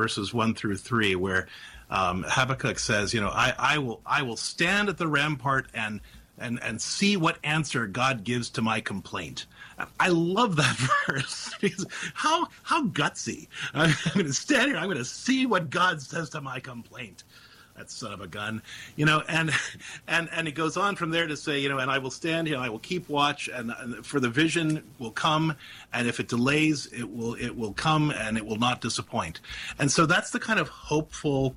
verses 1-3, where Habakkuk says, I will stand at the rampart and see what answer God gives to my complaint. I love that verse because how gutsy. I'm going to stand here. I'm going to see what God says to my complaint. That son of a gun, and it goes on from there to say, and I will stand here, I will keep watch, and for the vision will come, and if it delays, it will come, and it will not disappoint. And so that's the kind of hopeful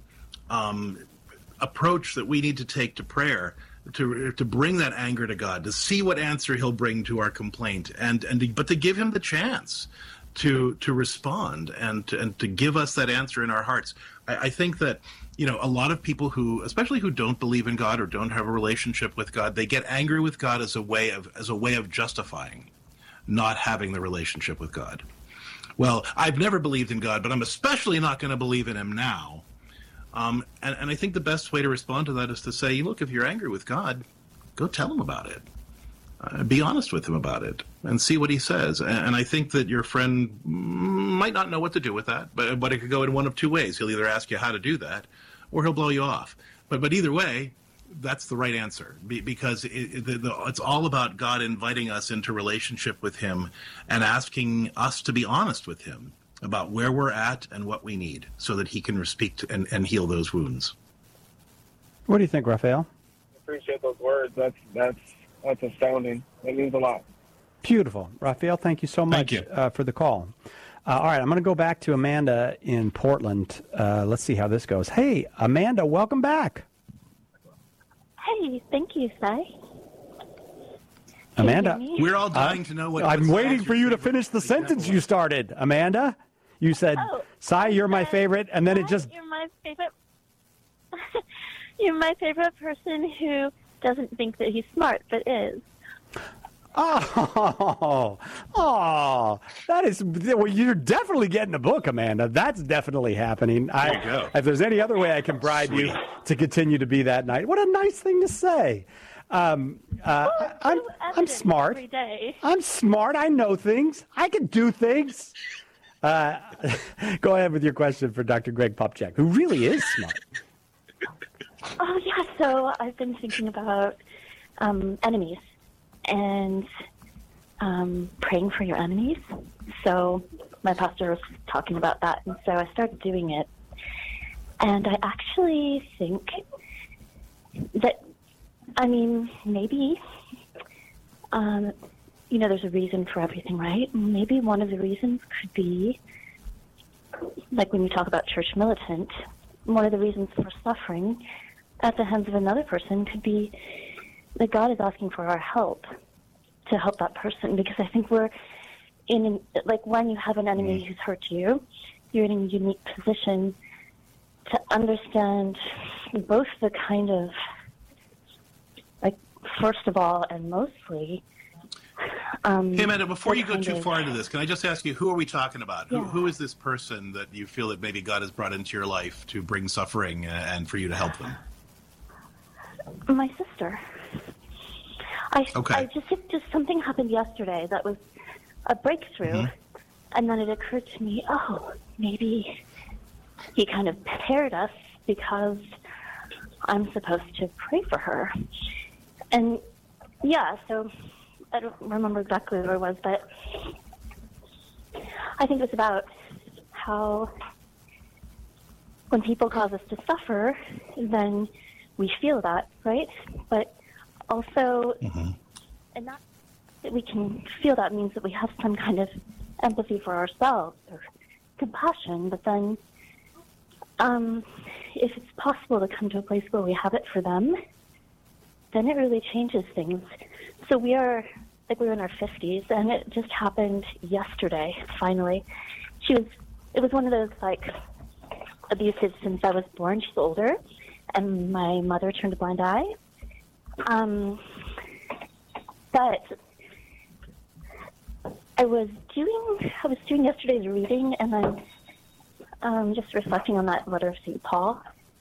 approach that we need to take to prayer, to bring that anger to God, to see what answer He'll bring to our complaint, but to give Him the chance to respond and to give us that answer in our hearts. I think that a lot of people especially who don't believe in God or don't have a relationship with God, they get angry with God as a way of justifying not having the relationship with God. Well, I've never believed in God, but I'm especially not going to believe in Him now. And I think the best way to respond to that is to say, look, if you're angry with God, go tell Him about it. Be honest with Him about it and see what He says. And I think that your friend might not know what to do with that, but it could go in one of two ways. He'll either ask you how to do that, or he'll blow you off. But either way, that's the right answer, because it's all about God inviting us into relationship with Him and asking us to be honest with Him about where we're at and what we need, so that He can speak to and heal those wounds. What do you think, Raphael? I appreciate those words. That's astounding. That means a lot. Beautiful. Raphael, thank you so much for the call. All right, I'm going to go back to Amanda in Portland. Let's see how this goes. Hey, Amanda, welcome back. Hey, thank you, Sai. Amanda, we're all dying to know what... I'm waiting for you to finish the sentence you started, Amanda. You said, Sai, you're my favorite, and then it just... You're my favorite... You're my favorite person who doesn't think that he's smart, but is. Oh, that is, well, you're definitely getting a book, Amanda. That's definitely happening. There you go. If there's any other way I can bribe you to continue to be that night, what a nice thing to say. I'm smart. Every day. I'm smart. I know things. I can do things. Go ahead with your question for Dr. Greg Popcak, who really is smart. Oh, yeah. So I've been thinking about enemies and praying for your enemies. So my pastor was talking about that, and so I started doing it. And I actually think that, maybe, there's a reason for everything, right? Maybe one of the reasons could be, like when you talk about church militant, one of the reasons for suffering at the hands of another person could be that God is asking for our help to help that person, because I think we're when you have an enemy who's hurt you, you're in a unique position to understand both the kind of, first of all and mostly... hey, Amanda, before you go too far into this, can I just ask you, who are we talking about? Yeah. Who is this person that you feel that maybe God has brought into your life to bring suffering and for you to help them? My sister. Just something happened yesterday that was a breakthrough, and then it occurred to me, maybe He kind of paired us because I'm supposed to pray for her. And yeah, so I don't remember exactly where it was, but I think it's about how when people cause us to suffer, then we feel that, right? But also, and not that we can feel that means that we have some kind of empathy for ourselves or compassion, but then if it's possible to come to a place where we have it for them, then it really changes things. So we were in our 50s, and it just happened yesterday, finally. It was one of those, abusive since I was born. She's older, and my mother turned a blind eye. But I was doing yesterday's reading, and I'm just reflecting on that letter of St. Paul.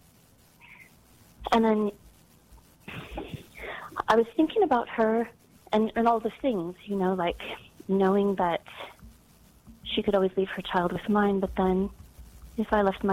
And then I was thinking about her and all the things, knowing that she could always leave her child with mine, but then if I left my